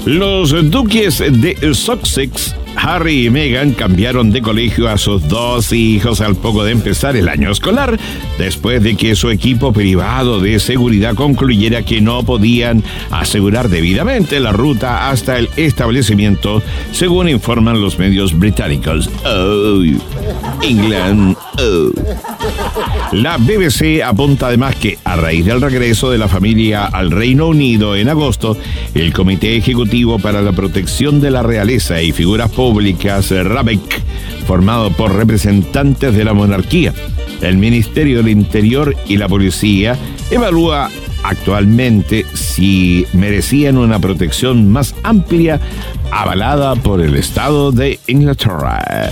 Los duques de Sussex, Harry y Meghan, cambiaron de colegio a sus dos hijos al poco de empezar el año escolar, después de que su equipo privado de seguridad concluyera que no podían asegurar debidamente la ruta hasta el establecimiento, según informan los medios británicos. Oh, England. Oh. La BBC apunta además que, a raíz del regreso de la familia al Reino Unido en agosto, el Comité Ejecutivo para la Protección de la Realeza y Figuras Públicas, RABEC, formado por representantes de la monarquía, el Ministerio del Interior y la Policía, evalúa actualmente si merecían una protección más amplia avalada por el Estado de Inglaterra.